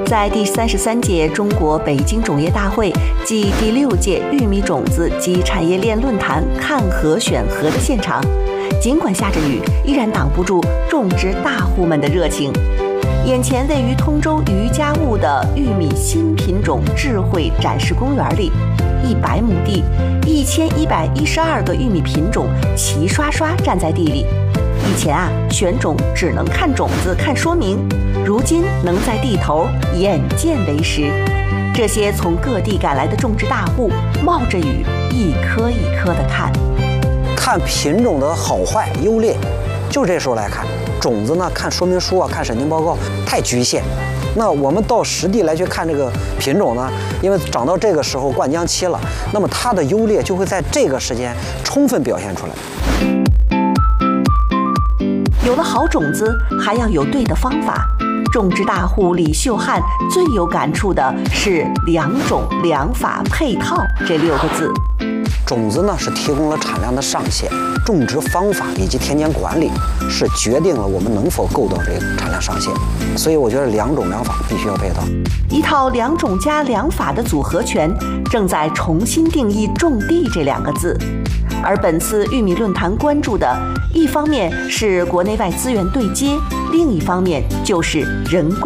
在第33届中国北京种业大会暨第6届玉米种子及产业链论坛看核选核的现场，尽管下着雨，依然挡不住种植大户们的热情。眼前位于通州渔家坞的玉米新品种智慧展示公园里，100亩地，1112个玉米品种齐刷刷站在地里。以前选种只能看种子、看说明，如今能在地头眼见为实。这些从各地赶来的种植大户，冒着雨，一颗一颗地看品种的好坏优劣，就这时候来看。种子呢，看说明书看审定报告太局限。那我们到实地来去看这个品种呢，因为长到这个时候灌浆期了，那么它的优劣就会在这个时间充分表现出来。 有了好种子，还要有对的方法。种植大户李秀汉最有感触的是“良种、良法、配套”这6个字。 种子呢是提供了产量的上限，种植方法以及田间管理是决定了我们能否够到这个产量上限。所以我觉得良种良法必须要配套。 一套良种加良法的组合拳正在重新定义种地这2个字。而本次玉米论坛关注的，一方面是国内外资源对接，另一方面就是人工